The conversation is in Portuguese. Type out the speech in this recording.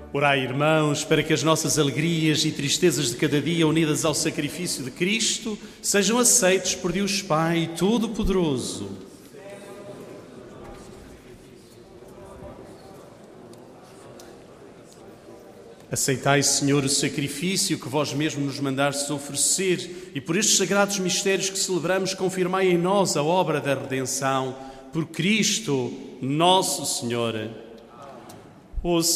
Orai, irmãos, para que as nossas alegrias e tristezas de cada dia, unidas ao sacrifício de Cristo, sejam aceites por Deus Pai Todo-Poderoso. Aceitai, Senhor, o sacrifício que vós mesmo nos mandastes oferecer, e por estes sagrados mistérios que celebramos, confirmai em nós a obra da redenção, por Cristo, nosso Senhor.